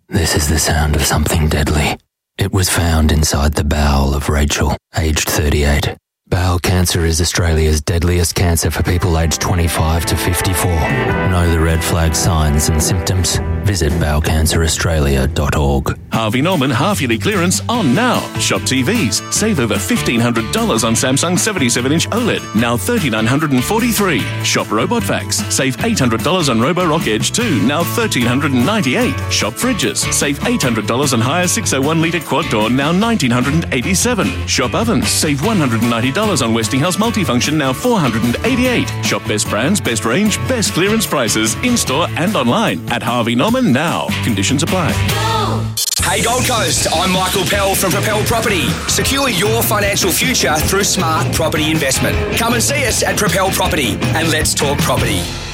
This is the sound of something deadly. It was found inside the bowel of Rachel, aged 38. Bowel cancer is Australia's deadliest cancer for people aged 25 to 54. Know the red flag signs and symptoms? Visit bowelcanceraustralia.org. Harvey Norman half-yearly clearance on now. Shop TVs. Save over $1,500 on Samsung 77-inch OLED, now $3,943. Shop Robot Vacs. Save $800 on Roborock Edge 2, now $1,398. Shop fridges. Save $800 on higher 601-litre quad door, now $1,987. Shop ovens. Save $190 on Westinghouse Multifunction, now $488. Shop best brands, best range, best clearance prices, in-store and online at Harvey Norman now. Conditions apply. Hey Gold Coast, I'm Michael Pell from Propel Property. Secure your financial future through smart property investment. Come and see us at Propel Property and let's talk property.